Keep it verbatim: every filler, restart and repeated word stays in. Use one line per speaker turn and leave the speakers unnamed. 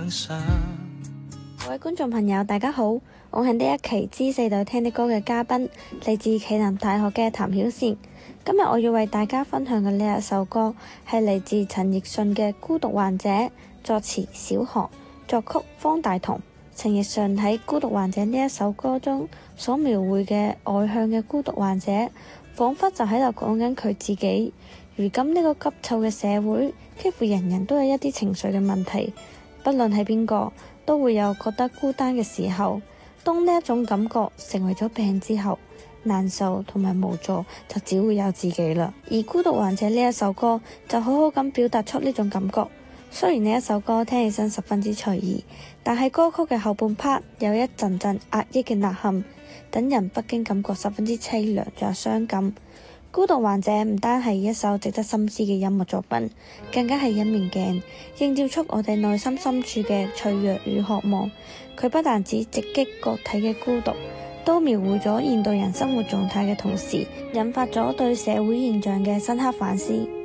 想想。
各位觀眾朋友大家好，我係呢一期 G 四隊聽的歌嘅嘉賓，嚟自暨南大學嘅譚曉倩。今日我要為大家分享嘅呢一首歌係嚟自陳奕迅嘅《孤獨患者》，作詞小河，作曲方大同。陳奕迅喺《孤獨患者》呢一首歌中所描繪嘅外向嘅孤獨患者，彷彿就喺度講緊佢自己。如今呢個急湊嘅社會，幾乎人人都有一啲情緒嘅問題，不論係邊個都會有覺得孤單嘅時候。當呢一種感覺成為咗病之後，難受同埋無助就只會有自己啦。而《孤獨患者》呢一首歌就好好咁表達出呢種感覺。雖然呢一首歌聽起身十分之隨意，但係歌曲嘅後半 part 有一陣陣壓抑嘅吶喊，等人不禁感覺十分之凄涼仲有傷感。孤獨患者唔單係一首值得深思嘅音樂作品，更加係一面鏡，映照出我哋內心深處嘅脆弱與渴望。佢不但只直擊個體嘅孤獨，都描繪咗現代人生活狀態嘅同時，引發咗對社會現象嘅深刻反思。